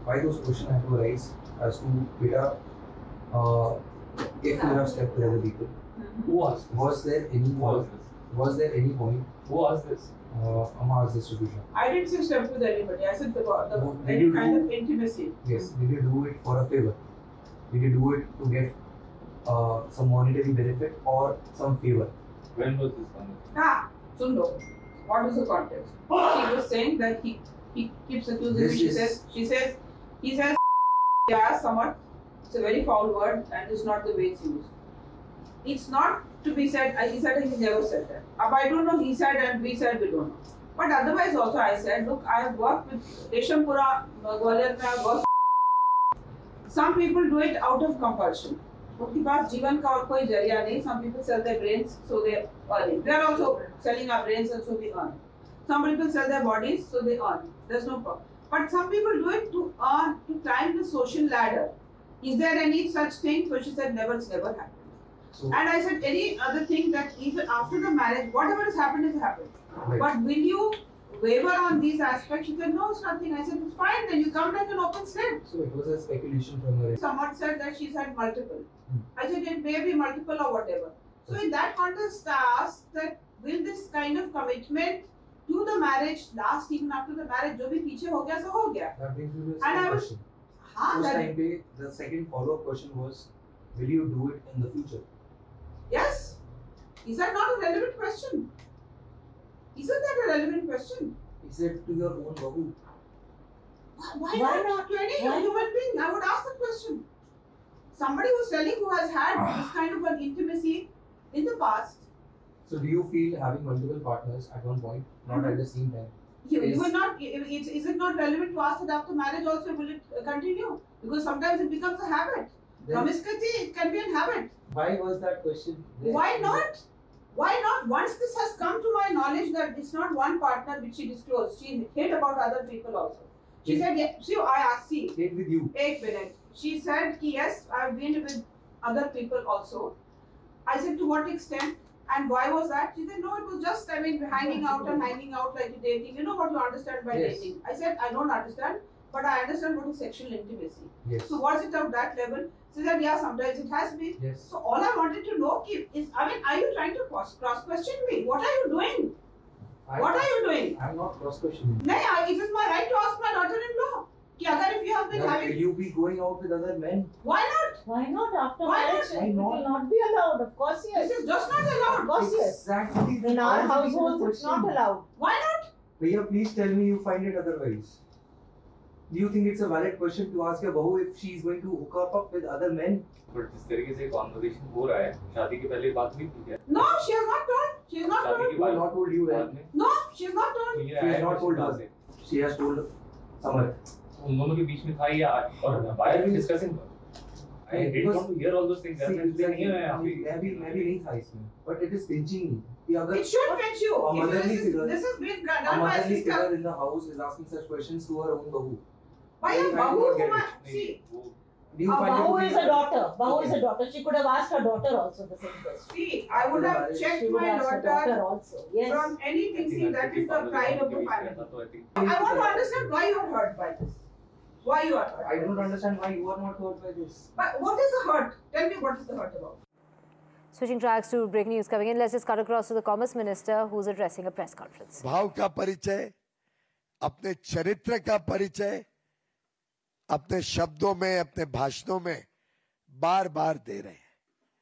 why those questions have to arise as to beta, if you have slept with other people. Who asked this? Was there any point? Was there any point? Who asked this? Amma asked this to Bhushan. I didn't say slept with anybody. I said any kind of intimacy. Yes. Did you do it for a favor? Did you do it to get some monetary benefit or some favor? When was this done? Sundo. What was the context? She was saying that he keeps accusing me. He says yeah, somewhat. It's a very foul word and it's not the way it's used. It's not to be said. He said he never said that. I don't know. He said and we said we don't know. But otherwise also I said, look, I have worked with Reshampura, Gwalior, I have worked. Some people do it out of compulsion. उनके पास जीवन का और कोई जरिया नहीं. Some people sell their brains, so they earning. We are also selling our brains, and so we earn. Some people sell their bodies, so they earn. There's no problem. But some people do it to earn, to climb the social ladder. Is there any such thing? So she said, never. It's never happened. So, and I said, any other thing that even after the marriage, whatever has happened has happened. Right. But will you waver on these aspects? She said, no, it's nothing. I said, it's fine. Then you come like an open slate. So it was a speculation from her. Someone said that she's had multiple. I said, it may be multiple or whatever. So in that context, I asked that will this kind of commitment to the marriage last even after the marriage? जो भी पीछे हो गया, सो हो गया. That brings me to the second question. Uस time पे the second follow-up question was, will you do it in the future? Yes. Is that not a relevant question? Isn't that a relevant question? Is it to your own babu? Why not to any human being? I would ask the question. Somebody who's telling who has had this kind of an intimacy in the past. So do you feel having multiple partners at one point, not at the same time? You will not. Is it not relevant to ask that after marriage also will it continue? Because sometimes it becomes a habit. Promiscuity, it can be a habit. Why was that question there? Why not? Why not? Once this has come to my knowledge that it's not one partner which she disclosed, she hid about other people also. She said, yeah, see, I asked, see. Date with you. 8 minutes. She said, yes, I've been with other people also. I said, to what extent? And why was that? She said, no, it was just, hanging out like dating. You know what you understand by dating. I said, I don't understand, but I understand what is sexual intimacy. Yes. So was it of that level? She said, yeah, sometimes it has been. Yes. So all I wanted to know is, are you trying to cross-question me? What are you doing? What are you doing? I'm not cross-questioning. No, it is my right to ask my daughter-in-law. If you have been having... Will you be going out with other men? Why not? Why not? After Why marriage, not? it will not be allowed. Of course, yes. This is just not allowed. Of course, yes. Exactly. In our households, it's not allowed. Why not? Bhaiya, please tell me you find it otherwise. Do you think it's a valid question to ask your bahu if she is going to hook up with other men? But जिस तरीके से conversation हो रहा है, शादी के पहले बात नहीं की क्या? No, she has not told. She has not told. She has not told you, right? No, she has not told. She has not told us. She has told Samar. उन दोनों के बीच में था या और why are we discussing? I didn't want to hear all those things. मैं भी नहीं था इसमें. But it is pinching me. It should pinch you. A motherly figure. This has been done by a by motherly sister. figure in the house is asking such questions to her own bahu. Why a bahu? See. Bahu is a daughter. Bahu is a daughter. She could have asked her daughter also the same question. See, I would have checked my daughter also. Yes. From anything. See, that is the pride of the family. I want to understand why you are hurt by this. Why you are hurt? I don't understand why you are not hurt by this. But what is the hurt? Tell me what is the hurt about? Switching tracks to breaking news coming in. Let's just cut across to the Commerce Minister who's addressing a press conference. भाव का परिचय, अपने चरित्र का परिचय, अपने शब्दों में, अपने भाषणों में बार बार दे रहे हैं.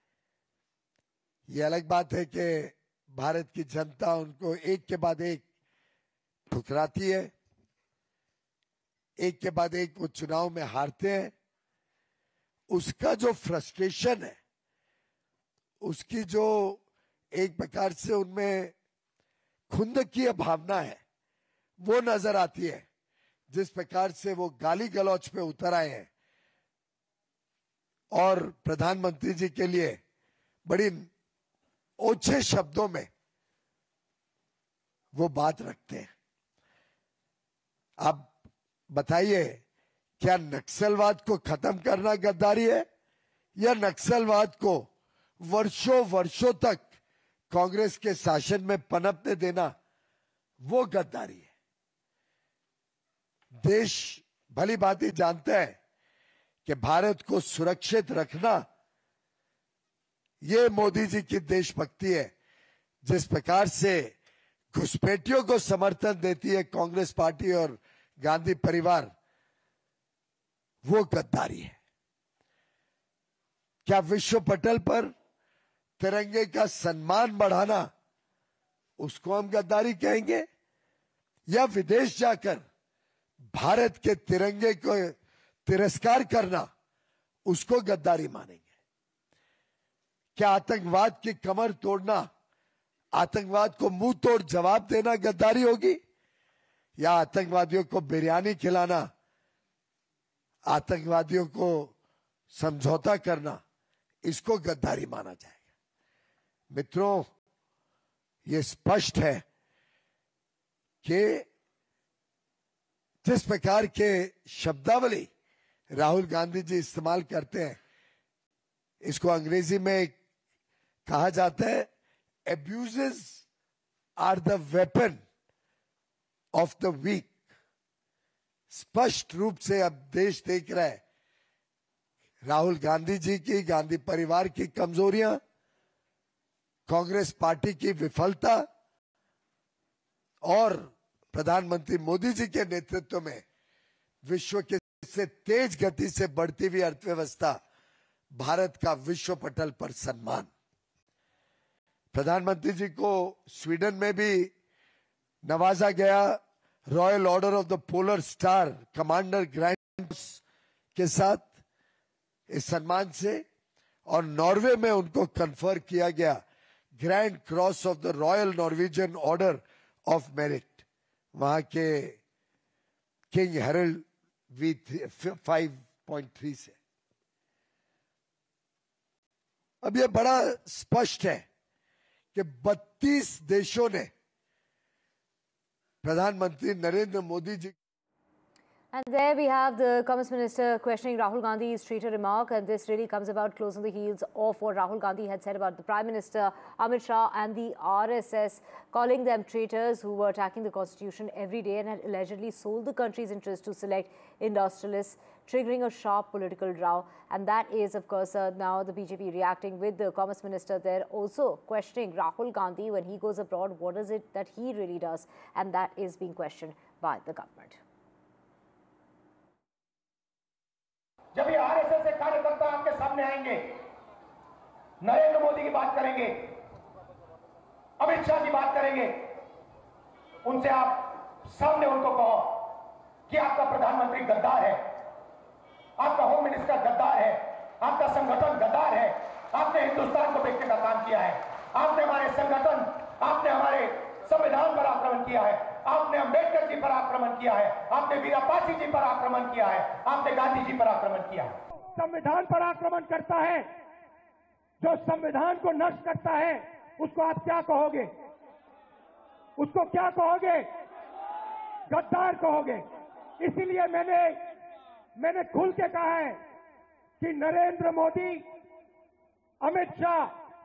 ये अलग बात है कि भारत की जनता उनको एक के बाद एक ठुकराती है, एक के बाद एक वो चुनाव में हारते हैं. उसका जो फ्रस्ट्रेशन है, उसकी जो एक प्रकार से उनमें खुंदकीय भावना है, वो नजर आती है. जिस प्रकार से वो गाली गलौच पे उतर आए हैं और प्रधानमंत्री जी के लिए बड़ी ओछे शब्दों में वो बात रखते हैं. अब बताइए, क्या नक्सलवाद को खत्म करना गद्दारी है या नक्सलवाद को वर्षों वर्षों तक कांग्रेस के शासन में पनपने देना वो गद्दारी है? देश भली भांति जानते हैं कि भारत को सुरक्षित रखना ये मोदी जी की देशभक्ति है। जिस प्रकार से घुसपैठियों को समर्थन देती है कांग्रेस पार्टी और गांधी परिवार, वो गद्दारी है। क्या विश्व पटल पर तिरंगे का सम्मान बढ़ाना, उसको हम गद्दारी कहेंगे, या विदेश जाकर भारत के तिरंगे को तिरस्कार करना, उसको गद्दारी मानेंगे? क्या आतंकवाद की कमर तोड़ना, आतंकवाद को मुंह तोड़ जवाब देना गद्दारी होगी, या आतंकवादियों को बिरयानी खिलाना, आतंकवादियों को समझौता करना, इसको गद्दारी माना जाएगा? मित्रों, ये स्पष्ट है कि जिस प्रकार के शब्दावली राहुल गांधी जी इस्तेमाल करते हैं, इसको अंग्रेजी में कहा जाता है abuses are the weapon of the weak। स्पष्ट रूप से अब देश देख रहा है राहुल गांधी जी की, गांधी परिवार की कमजोरियां, कांग्रेस पार्टी की विफलता और प्रधानमंत्री मोदी जी के नेतृत्व में विश्व के से तेज गति से बढ़ती हुई अर्थव्यवस्था, भारत का विश्व पटल पर सम्मान। प्रधानमंत्री जी को स्वीडन में भी नवाजा गया royal order of the polar star commander grand के साथ, इस सम्मान से, और नॉर्वे में उनको कन्फर किया गया grand cross of the royal Norwegian order of merit, वहां के किंग हेरल्ड V5.3 से। अब यह बड़ा स्पष्ट है कि 32 देशों ने प्रधानमंत्री Narendra Modi ji. And there we have the Commerce Minister questioning Rahul Gandhi's traitor remark, and this really comes about close on the heels of what Rahul Gandhi had said about the Prime Minister, Amit Shah and the RSS, calling them traitors who were attacking the Constitution every day and had allegedly sold the country's interest to select industrialists, triggering a sharp political row. And that is, of course, now the BJP reacting with the Commerce Minister there also questioning Rahul Gandhi when he goes abroad. What is it that he really does? And that is being questioned by the government. जब ये RSS के कार्यकर्ता आपके सामने आएंगे, नरेंद्र मोदी की बात करेंगे, अमित शाह की बात करेंगे, उनसे आप सामने उनको कहो कि आपका प्रधानमंत्री गद्दार है, आपका होम मिनिस्टर गद्दार है, आपका संगठन गद्दार है, आपने हिंदुस्तान को बेचने का काम किया है, आपने हमारे संगठन, आपने हमारे संविधान पर आक्रमण किया है, आपने अंबेडकर जी पर आक्रमण किया है, आपने वीरापासी जी पर आक्रमण किया है, आपने गांधी जी पर आक्रमण किया है। संविधान पर आक्रमण करता है, जो संविधान को नष्ट करता है, उसको आप क्या कहोगे? उसको क्या कहोगे? गद्दार कहोगे। इसीलिए मैंने खुल के कहा है कि नरेंद्र मोदी, अमित शाह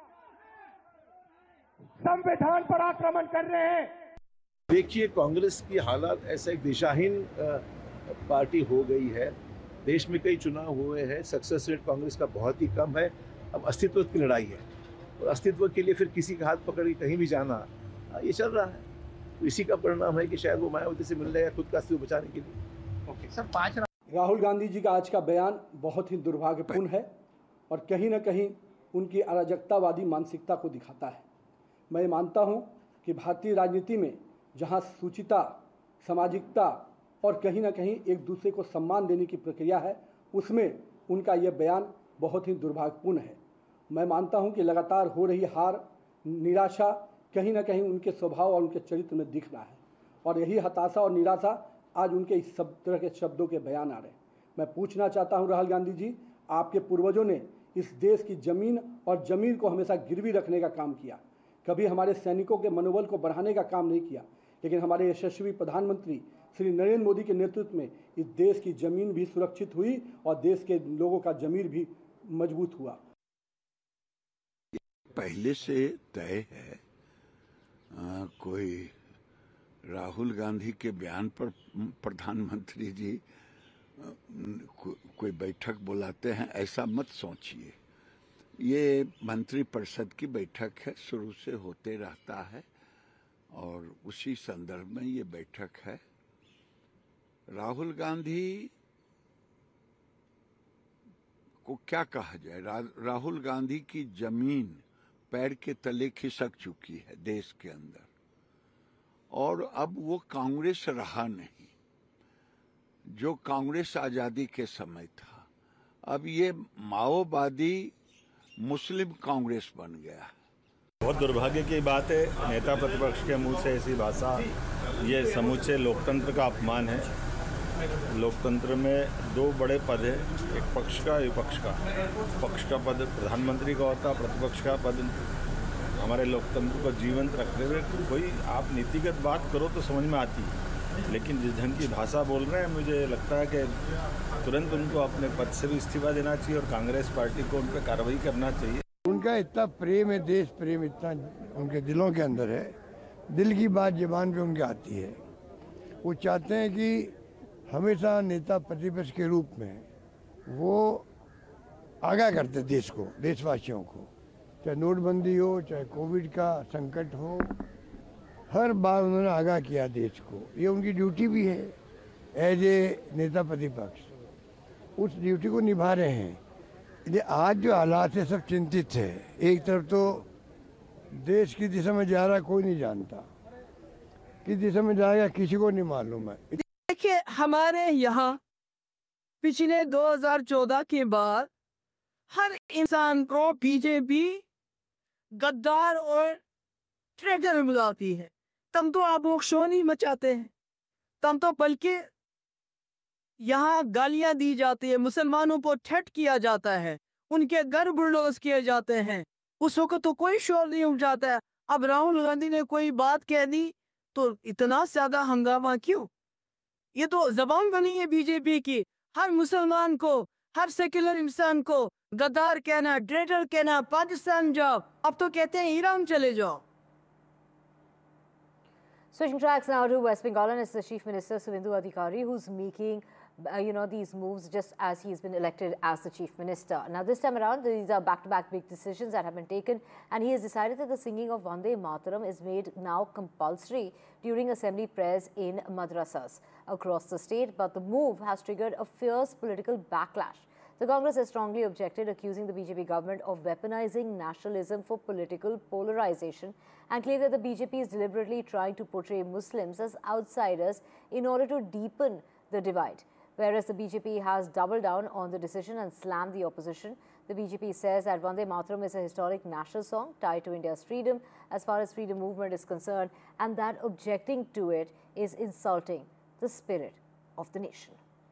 संविधान पर आक्रमण कर रहे हैं। देखिए, कांग्रेस की हालत ऐसा एक दिशाहीन पार्टी हो गई है। देश में कई चुनाव हुए हैं, सक्सेस रेट कांग्रेस का बहुत ही कम है। अब अस्तित्व की लड़ाई है और अस्तित्व के लिए फिर किसी का हाथ पकड़ के कहीं भी जाना, ये चल रहा है। तो इसी का परिणाम है कि शायद वो मायावती से मिल जाएगा खुद का अस्तित्व बचाने के लिए। ओके सर, 5 राहुल गांधी जी का आज का बयान बहुत ही दुर्भाग्यपूर्ण है और कहीं ना कहीं उनकी अराजकतावादी मानसिकता को दिखाता है। मैं मानता हूं कि भारतीय राजनीति में जहां सूचिता, सामाजिकता और कहीं ना कहीं एक दूसरे को सम्मान देने की प्रक्रिया है, उसमें उनका यह बयान बहुत ही दुर्भाग्यपूर्ण है। मैं मानता हूं कि लगातार हो रही हार, निराशा कहीं ना कहीं उनके स्वभाव और उनके चरित्र में दिख रहा है और यही हताशा और निराशा आज उनके इस सब तरह के शब्दों के बयान आ रहे हैं। मैं पूछना चाहता हूं राहुल गांधी जी, आपके पूर्वजों ने इस देश की ज़मीन और ज़मीर को हमेशा गिरवी रखने का काम किया, कभी हमारे सैनिकों के मनोबल को बढ़ाने का काम नहीं किया, लेकिन हमारे यशस्वी प्रधानमंत्री श्री नरेंद्र मोदी के नेतृत्व में इस देश की ज़मीन भी सुरक्षित हुई और देश के लोगों का ज़मीर भी मजबूत हुआ। पहले से तय है, कोई राहुल गांधी के बयान पर प्रधानमंत्री जी कोई बैठक बुलाते हैं ऐसा मत सोचिए। ये मंत्रिपरिषद की बैठक है, शुरू से होते रहता है और उसी संदर्भ में ये बैठक है। राहुल गांधी को क्या कहा जाए, राहुल गांधी की जमीन पैर के तले खिसक चुकी है देश के अंदर, और अब वो कांग्रेस रहा नहीं जो कांग्रेस आजादी के समय था। अब ये माओवादी मुस्लिम कांग्रेस बन गया। बहुत दुर्भाग्य की बात है, नेता प्रतिपक्ष के मुंह से ऐसी भाषा, ये समूचे लोकतंत्र का अपमान है। लोकतंत्र में दो बड़े पद हैं, एक पक्ष का, विपक्ष का। पक्ष का पद प्रधानमंत्री का होता, प्रतिपक्ष का पद हमारे लोकतंत्र को जीवंत रखते हुए कोई आप नीतिगत बात करो तो समझ में आती है, लेकिन जिस ढंग की भाषा बोल रहे हैं मुझे लगता है कि तुरंत उनको अपने पद से भी इस्तीफा देना चाहिए और कांग्रेस पार्टी को उन पर कार्रवाई करना चाहिए। उनका इतना प्रेम है, देश प्रेम इतना उनके दिलों के अंदर है, दिल की बात जुबान पे उनके आती है। वो चाहते हैं कि हमेशा नेता प्रतिपक्ष के रूप में वो आगाह करते देश को, देशवासियों को, चाहे नोटबंदी हो, चाहे कोविड का संकट हो, हर बार उन्होंने आगाह किया देश को। ये उनकी ड्यूटी भी है एज ए नेता प्रतिपक्ष, उस ड्यूटी को निभा रहे हैं। ये आज जो हालात है सब चिंतित है। एक तरफ तो देश की दिशा में जा रहा कोई नहीं जानता, किस दिशा में जाएगा किसी को नहीं मालूम है। देखिए, हमारे यहाँ पिछले 2014 के बाद हर इंसान को बीजेपी गद्दार और ट्रेटर बुलाती है। तब तो आप लोग शोर नहीं मचाते हैं, तब तो बल्कि यहाँ गालियां दी जाती है, मुसलमानों को ठट किया जाता है, उनके घर बुलडोज किए जाते हैं। उस वक्त तो कोई शोर नहीं उठ जाता है। अब राहुल गांधी ने कोई बात कह दी तो इतना ज्यादा हंगामा क्यों? ये तो जबान बनी है बीजेपी की, हर मुसलमान को, हर सेक्युलर इंसान को गद्दार कहना, ट्रेटर कहना। पाकिस्तान जाओ, अब तो कहते हैं ईरान चले जाओ। Switching tracks now to West Bengal, and it's the Chief Minister Suvendu Adhikari who's making these moves just as he's been elected as the Chief Minister. Now this time around, these are back-to-back big decisions that have been taken, and he has decided that the singing of Vande Mataram is made now compulsory during assembly prayers in madrasas across the state. But the move has triggered a fierce political backlash. The Congress has strongly objected, accusing the BJP government of weaponizing nationalism for political polarization, and claimed that the BJP is deliberately trying to portray Muslims as outsiders in order to deepen the divide. Whereas the BJP has doubled down on the decision and slammed the opposition. The BJP says that Vande Mataram is a historic national song tied to India's freedom as far as freedom movement is concerned, and that objecting to it is insulting the spirit of the nation.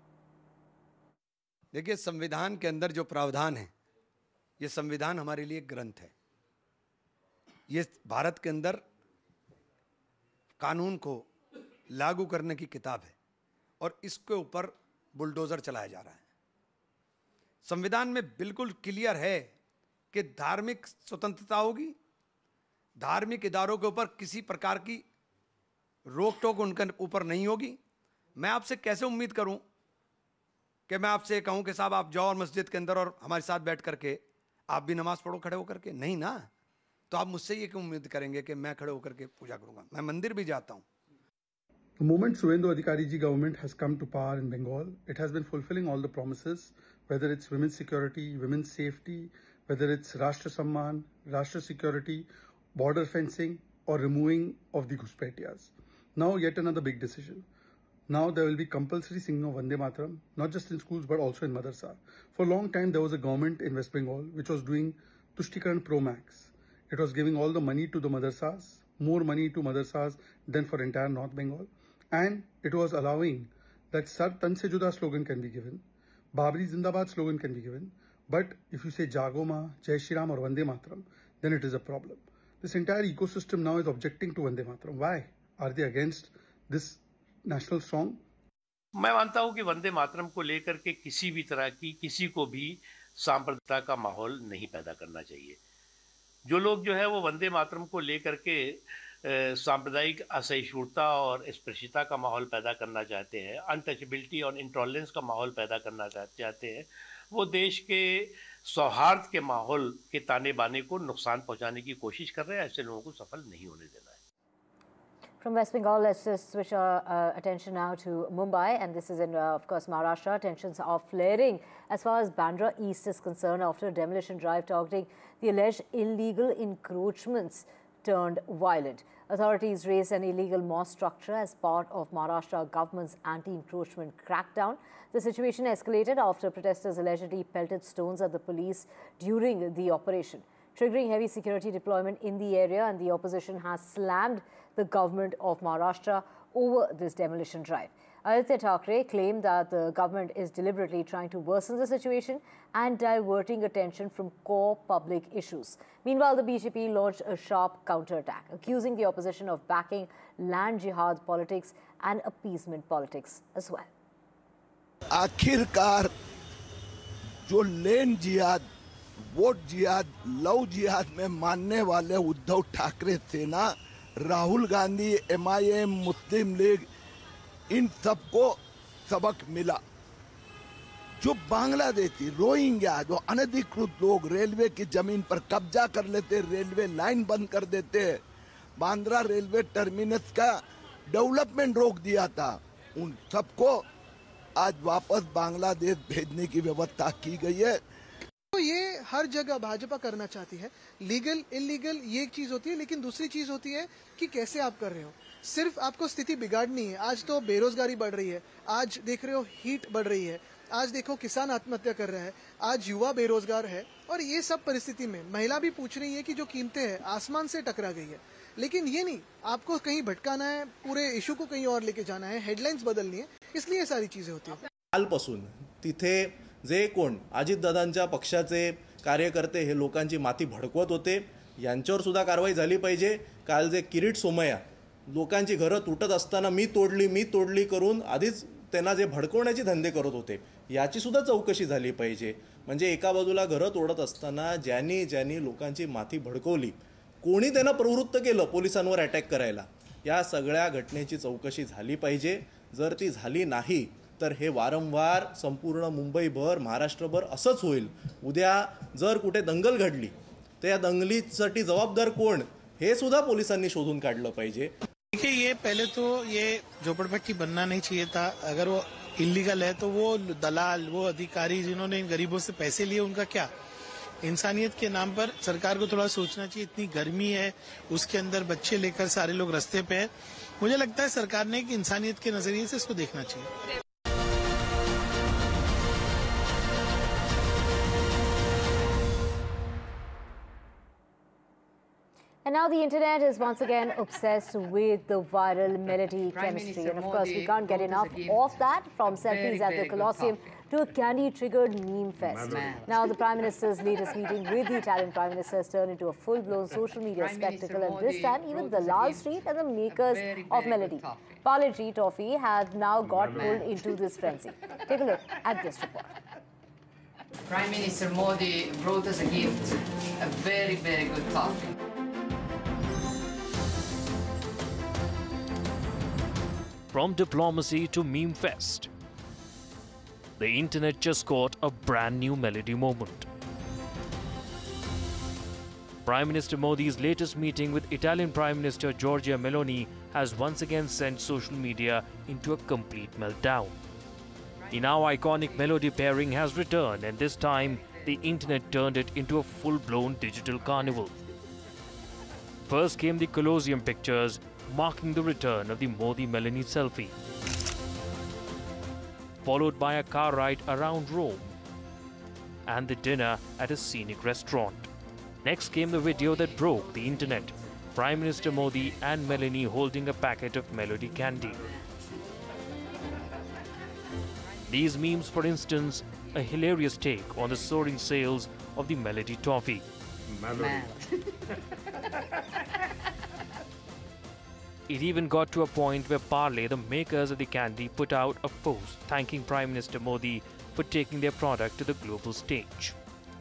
देखिए, संविधान के अंदर जो प्रावधान है, ये संविधान हमारे लिए ग्रंथ है। ये भारत के अंदर कानून को लागू करने की किताब है और इसके ऊपर बुलडोजर चलाया जा रहा है। संविधान में बिल्कुल क्लियर है कि धार्मिक स्वतंत्रता होगी, धार्मिक इदारों के ऊपर किसी प्रकार की रोक टोक उनके ऊपर नहीं होगी। मैं आपसे कैसे उम्मीद करूं कि मैं आपसे कहूं कि साहब आप जाओ और मस्जिद के अंदर और हमारे साथ बैठ करके आप भी नमाज पढ़ो खड़े होकर के? नहीं ना। तो आप मुझसे ये क्यों उम्मीद करेंगे कि मैं खड़े होकर के पूजा करूंगा? मैं मंदिर भी जाता हूं। The moment Suvendu Adhikari ji government has come to power in Bengal, it has been fulfilling all the promises, whether it's women's security, women's safety, whether it's Rashtra Samman, Rashtra security, border fencing, or removing of the Ghuspetiyas. Now yet another big decision. Now there will be compulsory singing of Vande Mataram, not just in schools but also in madrasa. For a long time there was a government in West Bengal which was doing Tushtikarn Pro Max. It was giving all the money to the madrasas, more money to madrasas than for entire North Bengal. And it was allowing that Sar Tan Se Juda slogan can be given, Babri Zindabad slogan can be given, but if you say Jago Ma, Jai Shri Ram or Vande Mataram, then it is a problem. This entire ecosystem now is objecting to Vande Mataram. Why? Are they against this national song? मैं मानता हूं कि वंदे मातरम को लेकर के किसी भी तरह की किसी को भी सांप्रदायिकता का माहौल नहीं पैदा करना चाहिए। जो लोग जो है वो वंदे मातरम को लेकर के सांप्रदायिक असहिष्णुता और स्पर्शिता का माहौल पैदा करना चाहते हैं, अनटचेबिलिटी और इंटॉलरेंस का माहौल पैदा करना चाहते हैं, वो देश के सौहार्द के माहौल के ताने बाने को नुकसान पहुंचाने की कोशिश कर रहे हैं। ऐसे लोगों को सफल नहीं होने देना है। From West Bengal, let's just switch our attention now to Mumbai, and this is in, of course, Maharashtra. Tensions are flaring as far as Bandra East is concerned after a demolition drive targeting the alleged illegal encroachments turned violent. Authorities raised an illegal mosque structure as part of Maharashtra government's anti-encroachment crackdown. The situation escalated after protesters allegedly pelted stones at the police during the operation, triggering heavy security deployment in the area, and the opposition has slammed the government of Maharashtra over this demolition drive. Aditya Thackeray claimed that the government is deliberately trying to worsen the situation and diverting attention from core public issues. Meanwhile, the BJP launched a sharp counterattack, accusing the opposition of backing land jihad politics and appeasement politics as well. आखिरकार जो land जिहाद, vote जिहाद, love जिहाद में मानने वाले उद्धव ठाकरे सेना, Rahul Gandhi, MIM, मुस्लिम league, इन सबको सबक मिला। जो बांग्लादेशी रोहिंग्या, जो अनधिकृत लोग रेलवे की जमीन पर कब्जा कर लेते, रेलवे लाइन बंद कर देते, बांद्रा रेलवे टर्मिनस का डेवलपमेंट रोक दिया था, उन सबको आज वापस बांग्लादेश भेजने की व्यवस्था की गई है। तो ये हर जगह भाजपा करना चाहती है। लीगल इलीगल ये एक चीज होती है, लेकिन दूसरी चीज होती है कि कैसे आप कर रहे हो। सिर्फ आपको स्थिति बिगाड़नी है। आज तो बेरोजगारी बढ़ रही है, आज देख रहे हो हीट बढ़ रही है, आज देखो किसान आत्महत्या कर रहा है, आज युवा बेरोजगार है, और ये सब परिस्थिति में महिला भी पूछ रही है कि जो कीमतें हैं आसमान से टकरा गई है। लेकिन ये नहीं, आपको कहीं भटकाना है, पूरे इशू को कहीं और लेके जाना है, हेडलाइंस बदलनी है, इसलिए ये सारी चीजें होती है। कालपासून तिथे जे कोण अजितदादांच्या पक्षाचे कार्यकर्ते हे लोकांची माती भडकवत होते, यांच्यावर सुद्धा कारवाई झाली पाहिजे। काल जे किरीट सोमय्या लोकांची घरं तुटत असताना मी तोडली करून आधीच त्यांना जे भडकवण्याचे धंदे करत होते, याची सुद्धा चौकशी झाली पाहिजे। म्हणजे एका बाजूला घरं तोडत असताना ज्यांनी लोकांची माती भडकवली, कोणी त्यांना प्रवृत्त केलं पोलिसांवर अटॅक करायला, या सगळ्या घटनेची चौकशी झाली पाहिजे। जर ती झाली नाही तर हे वारंवार संपूर्ण मुंबईभर, महाराष्ट्रभर असंच होईल। उद्या जर कुठे दंगल घडली तर या दंगलीसाठी जबाबदार कोण हे सुद्धा पोलिसांनी शोधून काढलं पाहिजे। देखिए, ये पहले तो ये झोपड़पट्टी बनना नहीं चाहिए था। अगर वो इलीगल है तो वो दलाल, वो अधिकारी जिन्होंने इन गरीबों से पैसे लिए, उनका क्या? इंसानियत के नाम पर सरकार को थोड़ा सोचना चाहिए। इतनी गर्मी है, उसके अंदर बच्चे लेकर सारे लोग रास्ते पे हैं। मुझे लगता है सरकार ने एक इंसानियत के नजरिए से इसको देखना चाहिए। And now the internet is once again obsessed with the viral melody chemistry. And of course, we can't get enough of that, from selfies at the Colosseum to a candy-triggered meme fest. Now, the Prime Minister's latest meeting with the Italian Prime Minister has turned into a full-blown social media spectacle. And this time, even the Lal Street and the makers of melody, Parle-G Toffee, have now got pulled into this frenzy. Take a look at this report. Prime Minister Modi brought us a gift, a very, very good toffee. From diplomacy to meme fest, the internet just got a brand new melody moment. Prime Minister Modi's latest meeting with Italian Prime Minister Giorgia Meloni has once again sent social media into a complete meltdown. The now iconic melody pairing has returned, and this time the internet turned it into a full-blown digital carnival. First came the Colosseum pictures, marking the return of the Modi-Meloni selfie, followed by a car ride around Rome and the dinner at a scenic restaurant. Next came the video that broke the internet, Prime Minister Modi and Meloni holding a packet of melody candy. These memes, for instance, a hilarious take on the soaring sales of the melody toffee. It even got to a point where Parle, the makers of the candy, put out a post thanking Prime Minister Modi for taking their product to the global stage.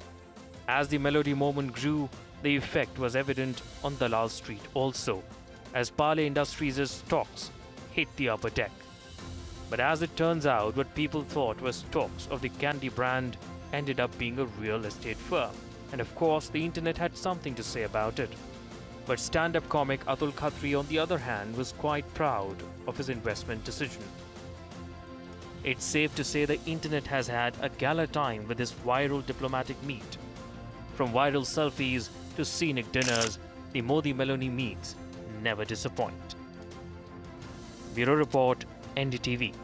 As the melody moment grew, the effect was evident on Dalal Street also. as Parle Industries' stocks hit the upper deck. But as it turns out, what people thought were stocks of the candy brand ended up being a real estate firm. And of course, the internet had something to say about it. But stand-up comic Atul Khatri, on the other hand, was quite proud of his investment decision. It's safe to say the internet has had a gala time with this viral diplomatic meet. From viral selfies to scenic dinners, the Modi-Meloni meets never disappoint. Bureau Report, NDTV.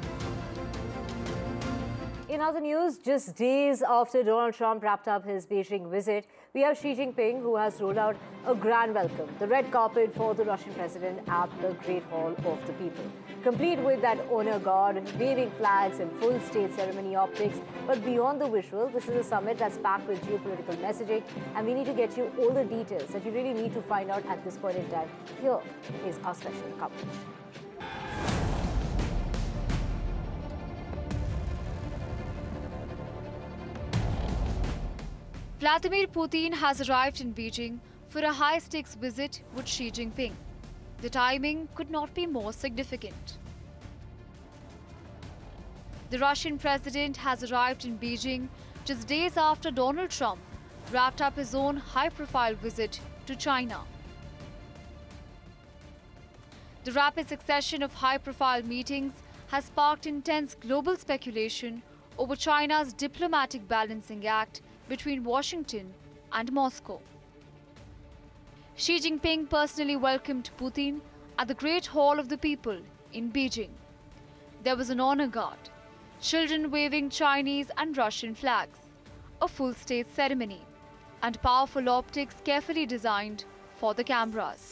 In other news, just days after Donald Trump wrapped up his Beijing visit, we have Xi Jinping, who has rolled out a grand welcome, the red carpet for the Russian president at the Great Hall of the People. Complete with that honor guard, waving flags and full state ceremony optics. But beyond the visual, this is a summit that's packed with geopolitical messaging, and we need to get you all the details that you really need to find out at this point in time. Here is our special coverage. Vladimir Putin has arrived in Beijing for a high-stakes visit with Xi Jinping. The timing could not be more significant. The Russian president has arrived in Beijing just days after Donald Trump wrapped up his own high-profile visit to China. The rapid succession of high-profile meetings has sparked intense global speculation over China's diplomatic balancing act between Washington and Moscow. Xi Jinping personally welcomed Putin at the Great Hall of the People in Beijing. There was an honor guard, children waving Chinese and Russian flags, a full state ceremony, and powerful optics carefully designed for the cameras.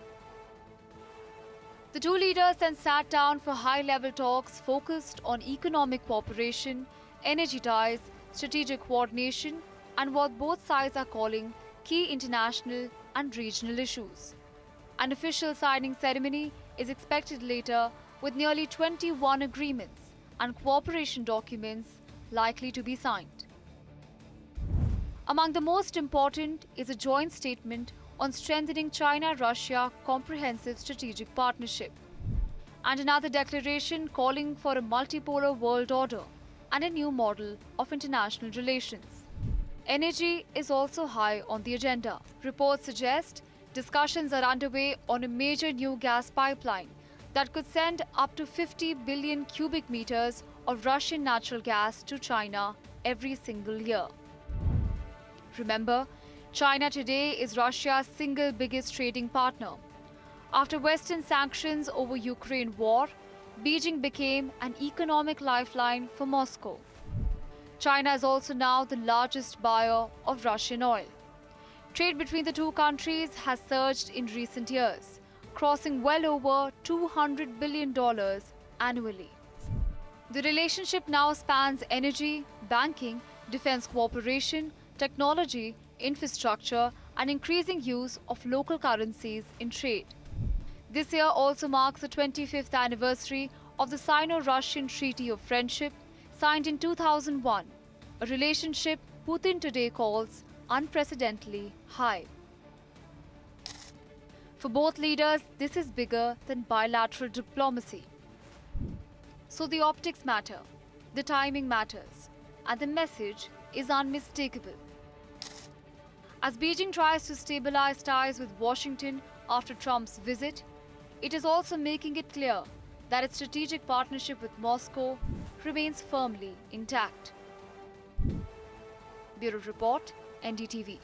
The two leaders then sat down for high-level talks focused on economic cooperation, energy ties, strategic coordination, and what both sides are calling key international and regional issues. An official signing ceremony is expected later, with nearly 21 agreements and cooperation documents likely to be signed. Among the most important is a joint statement on strengthening China-Russia comprehensive strategic partnership, and another declaration calling for a multipolar world order and a new model of international relations. Energy is also high on the agenda. Reports suggest discussions are underway on a major new gas pipeline that could send up to 50 billion cubic meters of Russian natural gas to China every single year. Remember, China today is Russia's single biggest trading partner. After Western sanctions over Ukraine war, Beijing became an economic lifeline for Moscow. China is also now the largest buyer of Russian oil. Trade between the two countries has surged in recent years, crossing well over $200 billion annually. The relationship now spans energy, banking, defense cooperation, technology, infrastructure, and increasing use of local currencies in trade. This year also marks the 25th anniversary of the Sino-Russian Treaty of Friendship, signed in 2001, a relationship Putin today calls unprecedentedly high. For both leaders, this is bigger than bilateral diplomacy. So the optics matter, the timing matters, and the message is unmistakable. As Beijing tries to stabilize ties with Washington after Trump's visit, it is also making it clear that its strategic partnership with Moscow remains firmly intact. Bureau Report, NDTV.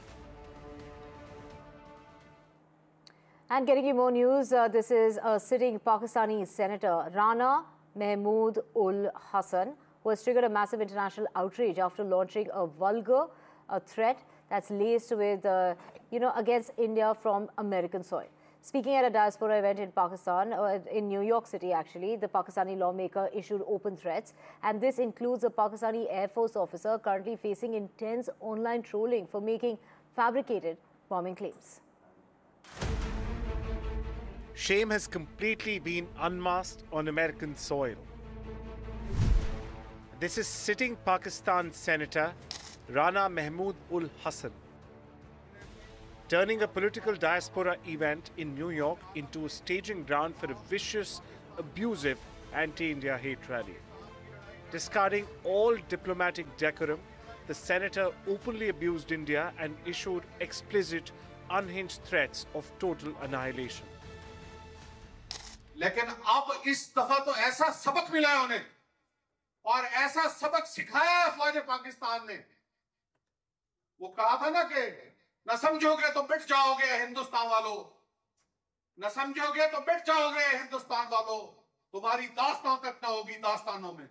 And getting you more news, this is a sitting Pakistani Senator, Rana Mahmood ul Hassan, who has triggered a massive international outrage after launching a vulgar threat that's laced with, against India from American soil. Speaking at a diaspora event in Pakistan, in New York City actually, the Pakistani lawmaker issued open threats, and this includes a Pakistani Air Force officer currently facing intense online trolling for making fabricated bombing claims. Shame has completely been unmasked on American soil. This is sitting Pakistan Senator Rana Mahmood ul Hassan. turning a political diaspora event in New York into a staging ground for a vicious, abusive anti-India hate rally. Discarding all diplomatic decorum, the senator openly abused India and issued explicit, unhinged threats of total annihilation. लेकिन अब इस दफा तो ऐसा सबक मिला है उन्हें और ऐसा सबक सिखाया है फौज पाकिस्तान ने। वो कहा था ना कि न समझोगे तो मिट जाओगे हिंदुस्तान वालों, न समझोगे तो मिट जाओगे हिंदुस्तान वालों, तुम्हारी दास्तान तक न होगी दास्तानों में।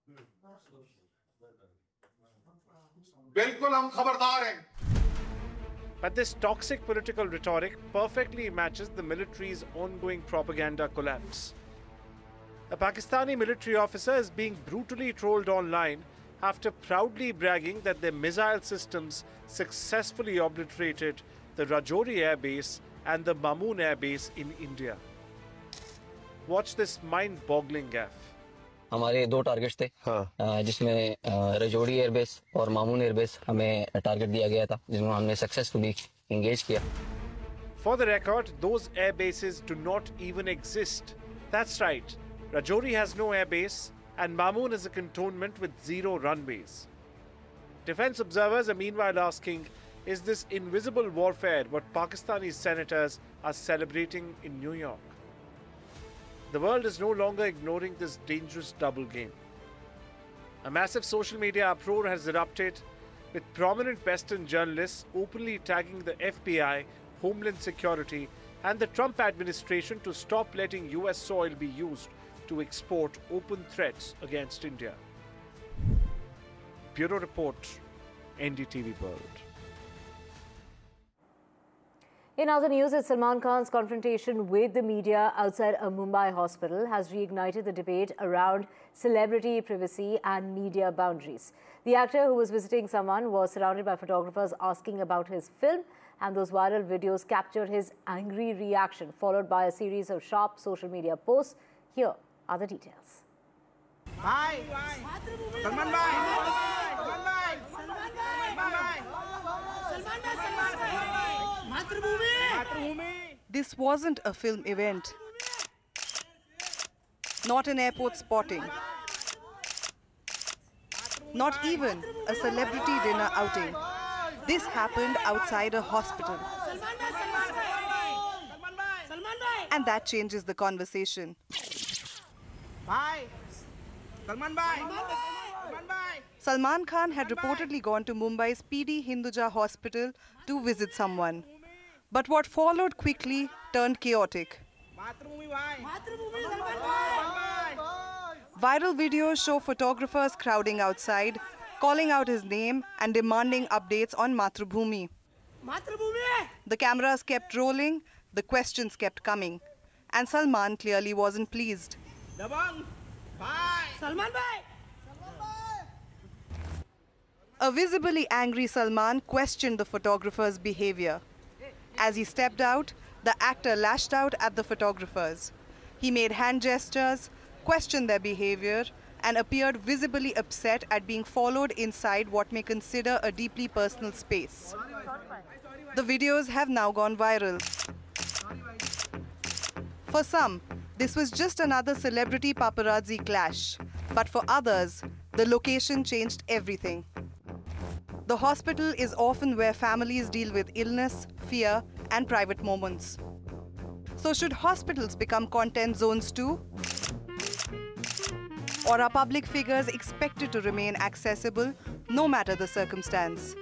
बिल्कुल हम खबरदार हैं। But this toxic political rhetoric perfectly matches the military's ongoing propaganda collapse. A Pakistani military officer is being brutally trolled online after proudly bragging that their missile systems successfully obliterated the Rajouri Air Base and the Mamoon Air Base in India. Watch this mind-boggling gaffe. हमारे 2 targets थे जिसमें Rajouri airbase और Mamun airbase हमें target दिया गया था जिसमें हमने सक्सेसफुली एंगेज किया। For the record, those air bases do not even exist. That's right. Rajouri has no air base and Mamoon is a cantonment with 0 runways. Defense observers are meanwhile asking, is this invisible warfare what Pakistani senators are celebrating in New York? The world is no longer ignoring this dangerous double game. A massive social media uproar has erupted, with prominent Western journalists openly tagging the FBI, Homeland Security, and the Trump administration to stop letting US soil be used to export open threats against India. Bureau Report, NDTV World. In other news, Salman Khan's confrontation with the media outside a Mumbai hospital has reignited the debate around celebrity privacy and media boundaries. The actor who was visiting someone was surrounded by photographers asking about his film, and those viral videos captured his angry reaction, followed by a series of sharp social media posts. Here are the details. Hi. Salman bhai. Salman bhai. Salman bhai. Salman bhai. This wasn't a film event, not an airport spotting, not even a celebrity dinner outing. This happened outside a hospital. And that changes the conversation. Salman Khan had reportedly gone to Mumbai's PD Hinduja hospital to visit someone. But what followed quickly turned chaotic. Viral videos show photographers crowding outside, calling out his name and demanding updates on Mathrubhumi. The cameras kept rolling, the questions kept coming, and Salman clearly wasn't pleased. A visibly angry Salman questioned the photographer's behavior. As he stepped out, the actor lashed out at the photographers. He made hand gestures, questioned their behavior, and appeared visibly upset at being followed inside what may consider a deeply personal space. The videos have now gone viral. For some, this was just another celebrity paparazzi clash. But for others, the location changed everything. The hospital is often where families deal with illness, fear, and private moments. So should hospitals become content zones too? Or are public figures expected to remain accessible no matter the circumstance?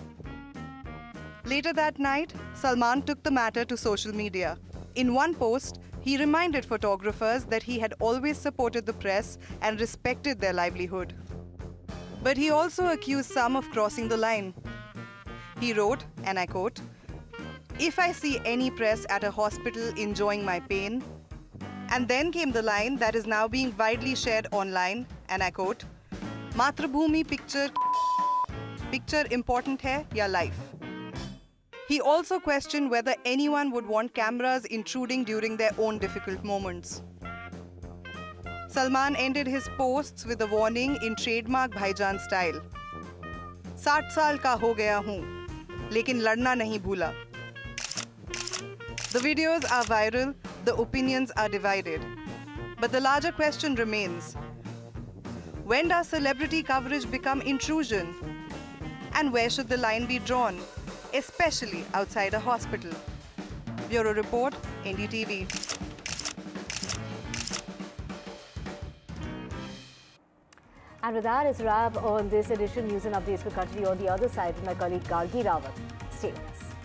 Later that night, Salman took the matter to social media. In one post, he reminded photographers that he had always supported the press and respected their livelihood. But he also accused some of crossing the line. He wrote, and I quote, "If I see any press at a hospital enjoying my pain," and then came the line that is now being widely shared online, and I quote, "Mathrubhumi picture important hai ya life?" He also questioned whether anyone would want cameras intruding during their own difficult moments. Salman ended his posts with a warning in trademark Bhaijan style. 60 साल का हो गया हूँ, लेकिन लड़ना नहीं भूला. The videos are viral, the opinions are divided. But the larger question remains: when does celebrity coverage become intrusion? And where should the line be drawn, especially outside a hospital? Bureau Report, NDTV. And with that, it's a wrap on this edition. News and updates will continue on the other side with my colleague Gargi Rawat. Stay with us.